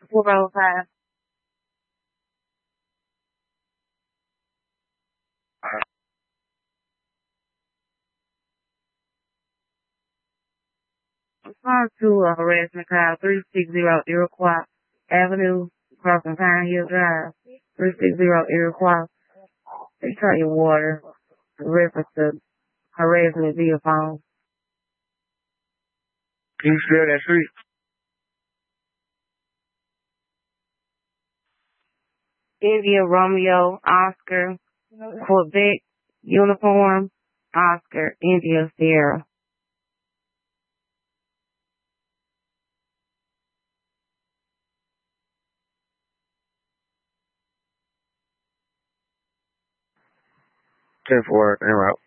405. Respond to a harassment call 360 Iroquois Avenue, crossing Pine Hill Drive. 360 Iroquois. They try your water. Reference to harassment via phone. Can you spell that street? India Romeo Oscar Quebec Uniform Oscar India Sierra. Ten for en route.